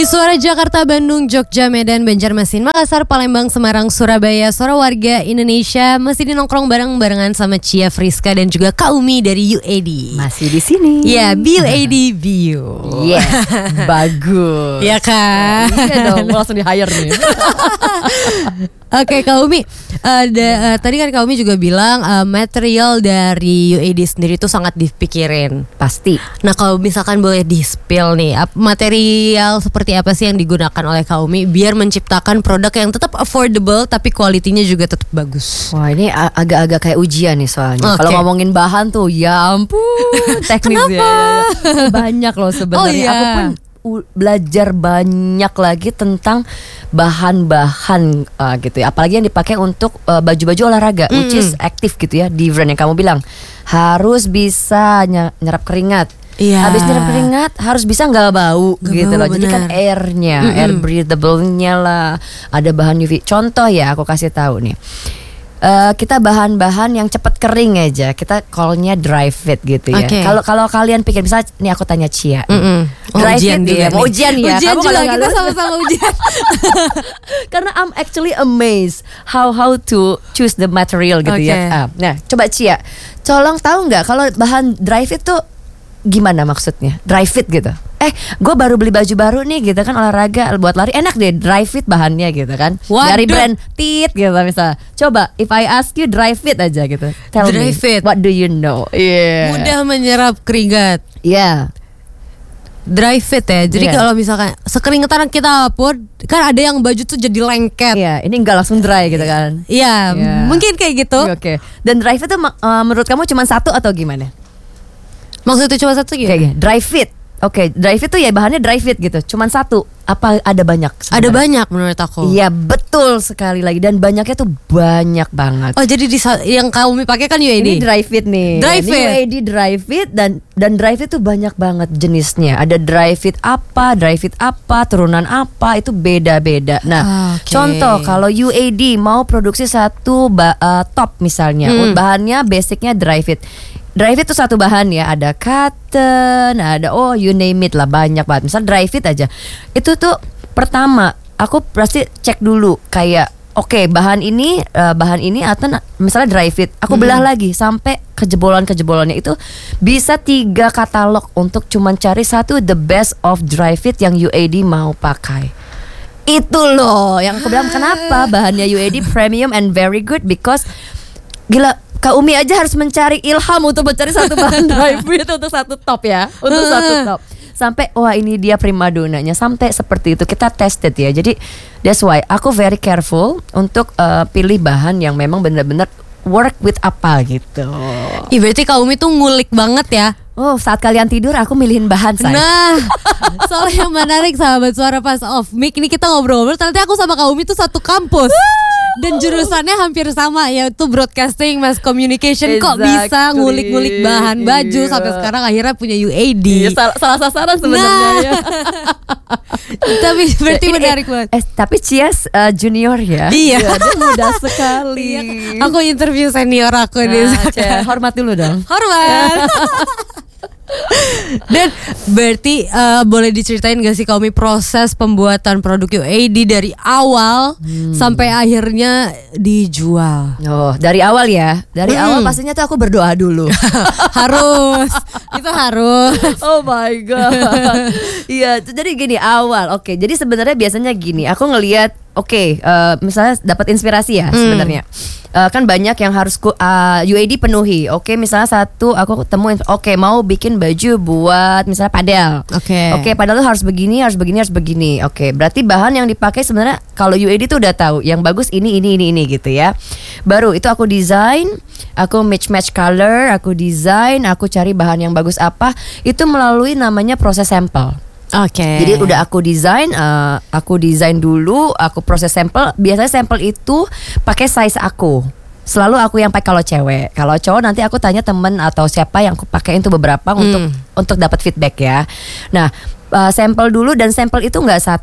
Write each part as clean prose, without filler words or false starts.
Di Suara Jakarta, Bandung, Jogja, Medan, Banjarmasin, Makassar, Palembang, Semarang, Surabaya, suara warga Indonesia masih dinongkrong bareng-barengan sama Cia Friska dan juga Kaumi dari UAD. Masih di sini. Ya, BUAD Bio. Yes, bagus. Ya kan? Iya dong, langsung di hire nih. Oke, Kaumi, tadi kan Kaumi juga bilang material dari UAD sendiri itu sangat dipikirin. Pasti. Nah, kalau misalkan boleh di-spill nih, material seperti apa sih yang digunakan oleh Kaumi biar menciptakan produk yang tetap affordable tapi kualitinya juga tetap bagus? Wah, ini agak-agak kayak ujian nih soalnya. Kalau ngomongin bahan tuh, ya ampun, teknis ya. Banyak loh sebenarnya. Oh, iya. Aku pun belajar banyak lagi tentang bahan-bahan gitu ya. Apalagi yang dipakai untuk baju-baju olahraga, which is aktif gitu ya. Di brand yang kamu bilang harus bisa nyerap keringat. Iya. Habis nyerap keringat harus bisa nggak bau gitu loh. Jadi kan airnya, air breathable-nya lah. Ada bahan UV. Contoh ya, aku kasih tahu nih. Kita bahan-bahan yang cepat kering aja. Kita call-nya dry fit gitu ya. Kalau kalian pikir, misalnya nih aku tanya Cia, dry fit ya, mau ujian ya. Ujian kamu juga, kita sama-sama ujian. Karena I'm actually amazed how to choose the material gitu ya. Nah, coba Cia, tolong tahu nggak kalau bahan dry fit tuh gimana maksudnya? Dry fit gitu. Gue baru beli baju baru nih gitu kan, olahraga buat lari, enak deh dry fit bahannya gitu kan. Dari brand Tit gitu misalnya. Coba if I ask you dry fit aja gitu, tell dry me fit. what do you know? Mudah menyerap keringat. Dry fit ya. Jadi kalau misalkan sekeringetan kita pun, kan ada yang baju tuh jadi lengket. Ini enggak langsung dry gitu kan. Mungkin kayak gitu. Oke. Dan dry fit tuh menurut kamu cuma satu atau gimana? Maksudnya cuma satu gitu? Dry fit. Oke, dry fit tuh ya bahannya dry fit gitu. Cuman satu. Apa ada banyak sebenarnya? Ada banyak menurut aku. Iya, betul sekali lagi. Dan banyaknya tuh banyak banget. Oh, jadi yang kamu pakai kan UAD? Ini dry fit nih. Dry fit. Ini UAD dry fit dan dry fit tuh banyak banget jenisnya. Ada dry fit apa, turunan apa, itu beda-beda. Nah, contoh kalau UAD mau produksi satu top misalnya, bahannya basicnya dry fit. Dry fit tuh satu bahan ya, ada cotton, ada you name it lah, banyak banget. Misal dry fit aja, itu tuh pertama aku pasti cek dulu kayak bahan ini atau misalnya dry fit, aku belah lagi sampai kejebolannya itu bisa 3 katalog untuk cuman cari satu the best of dry fit yang UAD mau pakai. Itu loh yang aku bilang kenapa bahannya UAD premium and very good, because gila, Kak Umi aja harus mencari ilham untuk mencari satu bahan dry fit untuk satu top ya. Untuk satu top. Sampai ini dia primadonanya. Sampai seperti itu kita tested ya. Jadi that's why aku very careful untuk pilih bahan yang memang benar-benar work with apa gitu. Berarti Kak Umi tuh ngulik banget ya. Saat kalian tidur aku milihin bahan saya. Nah, soalnya yang menarik sahabat Suara pas off mic ini kita ngobrol-ngobrol, ternyata aku sama Kak Umi tuh satu kampus. Dan jurusannya hampir sama, yaitu broadcasting mass communication. Kok bisa ngulik-ngulik bahan baju sampai sekarang akhirnya punya UAD. Salah sasaran sebenarnya. Tapi berarti menarik banget. Tapi Cia junior ya. Iya. Dia muda sekali. Aku interview senior aku nih. Hormat dulu dong. Hormat. Dan berarti boleh diceritain gak sih Kaumi proses pembuatan produk UAD dari awal sampai akhirnya dijual? Dari awal ya. Dari awal pastinya tuh aku berdoa dulu. Harus. Itu harus. Oh my god. Iya, jadi gini awal. Jadi sebenarnya biasanya gini, aku ngelihat misalnya dapat inspirasi ya sebenarnya. Kan banyak yang harus UAD penuhi. Misalnya satu aku temuin mau bikin baju buat misalnya padel. Padel tuh harus begini. Berarti bahan yang dipakai sebenarnya kalau UAD tuh udah tahu yang bagus ini gitu ya. Baru itu aku desain, aku match color, aku desain, aku cari bahan yang bagus apa, itu melalui namanya proses sampel. Jadi udah aku desain dulu, aku proses sampel. Biasanya sampel itu pakai size aku. Selalu aku yang pakai kalau cewek. Kalau cowok nanti aku tanya temen atau siapa yang aku pakein tuh beberapa untuk dapat feedback ya. Nah, sampel dulu, dan sampel itu nggak satu.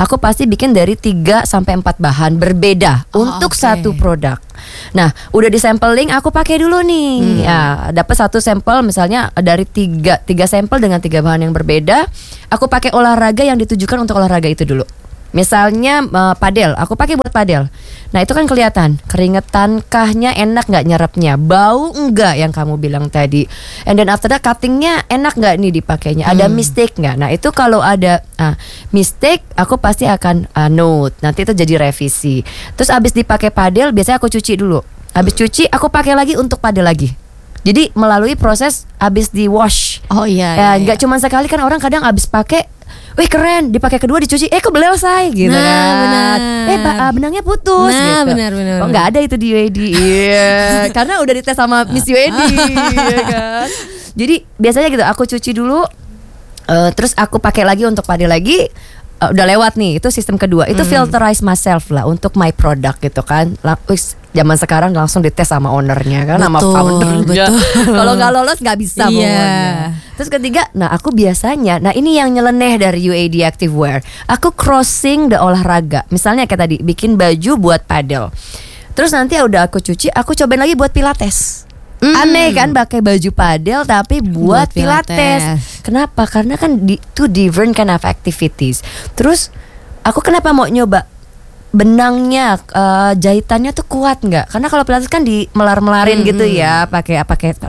aku pasti bikin dari 3 sampai 4 bahan berbeda untuk satu produk. Nah, udah di sampling aku pakai dulu nih. Ya, dapat satu sampel misalnya dari 3 sampel dengan 3 bahan yang berbeda. Aku pakai olahraga yang ditujukan untuk olahraga itu dulu. Misalnya padel, aku pakai buat padel. Nah itu kan kelihatan keringetan kahnya enak nggak nyerapnya, bau enggak yang kamu bilang tadi. And then after that cuttingnya enak nggak nih dipakainya, ada mistake nggak? Nah itu kalau ada mistake, aku pasti akan note. Nanti itu jadi revisi. Terus abis dipakai padel, biasanya aku cuci dulu. Abis cuci, aku pakai lagi untuk padel lagi. Jadi melalui proses abis di wash. Oh iya. Nggak cuma sekali kan orang kadang abis pakai. Wih keren, dipakai kedua dicuci, kok belelsai gitu kan. Benar. Benangnya putus gitu. Benar. Oh nggak ada itu di UAD. Iya, karena udah dites sama Miss UAD, ya kan. Jadi biasanya gitu, aku cuci dulu, terus aku pakai lagi untuk padel lagi. Udah lewat nih, itu sistem kedua. Itu filterize myself lah untuk my product gitu kan. Zaman sekarang langsung dites sama ownernya kan, sama foundernya. Kalau nggak lolos nggak bisa pokoknya. Terus ketiga, nah aku biasanya, nah ini yang nyeleneh dari UAD Activewear. Aku crossing the olahraga. Misalnya kayak tadi, bikin baju buat padel. Terus nanti udah aku cuci, aku cobain lagi buat pilates. Aneh kan pakai baju padel tapi buat pilates. Kenapa? Karena kan two different kind of activities. Terus aku kenapa mau nyoba benangnya, jahitannya tuh kuat nggak? Karena kalau pilates kan di melar-melarin gitu ya, pakai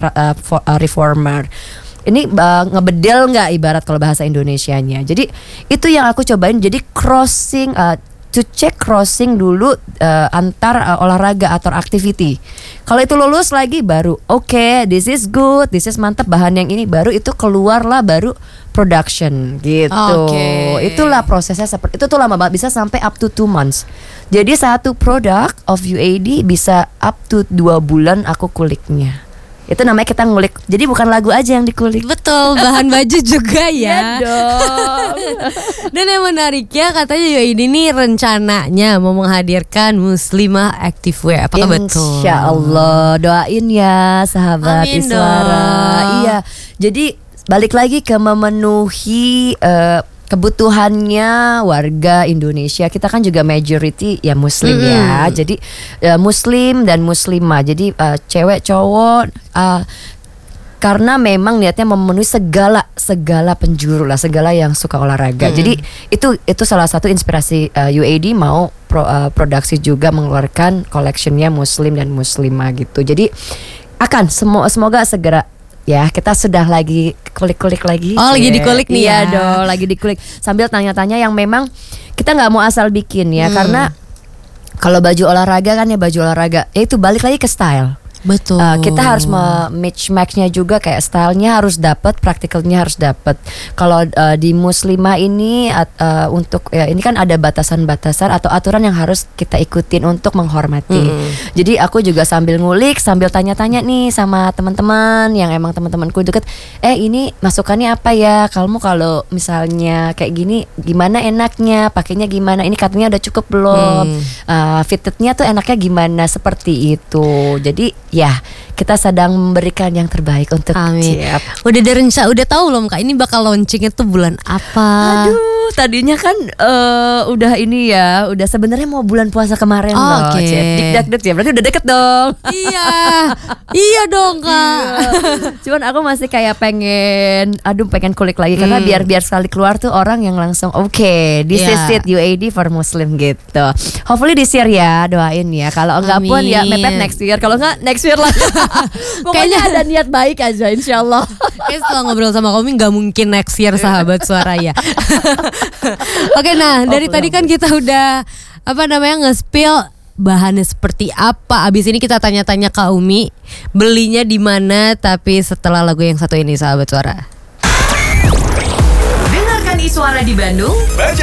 reformer. Ini ngebedel nggak ibarat kalau bahasa Indonesianya. Jadi itu yang aku cobain. Jadi crossing. To check crossing dulu antar olahraga atau activity. Kalau itu lulus lagi baru oke, this is good, this is mantap, bahan yang ini baru itu keluarlah baru production gitu. Itulah prosesnya seperti itu tuh lama banget, bisa sampai up to 2 months. Jadi satu produk of UAD bisa up to 2 bulan aku kuliknya. Itu namanya kita ngulik. Jadi bukan lagu aja yang dikulik. Betul, bahan baju juga ya. dong. Dan yang menariknya katanya UAD ini rencananya mau menghadirkan Muslimah Activewear. Apakah betul? Insya Allah, doain ya sahabat Amin Iswara. dong. Iya. Jadi balik lagi ke memenuhi kebutuhannya warga Indonesia. Kita kan juga majority ya Muslim ya. Jadi Muslim dan Muslimah. Jadi cewek cowok. Karena memang niatnya memenuhi segala penjuru lah, segala yang suka olahraga. Jadi itu salah satu inspirasi UAD mau produksi juga mengeluarkan collectionnya Muslim dan Muslimah gitu. Jadi akan semoga segera. Ya kita sudah lagi kulik-kulik lagi. Oh lagi dikulik nih ya. ya. Dong lagi dikulik. Sambil tanya-tanya yang memang kita gak mau asal bikin ya. Karena kalau baju olahraga kan ya baju olahraga, itu balik lagi ke style. Betul. Kita harus match-nya juga, kayak stylenya harus dapat, praktikalnya harus dapat. Kalau di Muslimah ini untuk ya ini kan ada batasan-batasan atau aturan yang harus kita ikutin untuk menghormati. Jadi aku juga sambil ngulik, sambil tanya-tanya nih sama teman-teman yang emang teman-temanku deket. Ini masukannya apa ya? Kamu kalau misalnya kayak gini, gimana enaknya? Pakainya gimana? Ini katanya udah cukup belum? Fittednya tuh enaknya gimana? Seperti itu. Jadi ya kita sedang memberikan yang terbaik untuk Amin. Udah tahu belum Kak ini bakal launchingnya tuh bulan apa? Aduh, tadinya kan udah ini ya, udah sebenarnya mau bulan puasa kemarin loh. Dik-dak ya, berarti udah deket dong. Iya dong Kak. Cuman aku masih kayak pengen kulik lagi karena biar sekali keluar tuh orang yang langsung this is it UAD for Muslim gitu. Hopefully this year ya, doain ya. Kalau enggak pun ya mepet next year. Kalau enggak next year lagi. Pokoknya ada niat baik aja insyaallah. Kayaknya setelah ngobrol sama Komi gak mungkin next year sahabat suara ya. Oke, nah dari tadi kan kita udah nge-spill bahannya seperti apa. Abis ini kita tanya-tanya Kak Umi belinya di mana, tapi setelah lagu yang satu ini sahabat suara. Dengarkan Iswara di Bandung.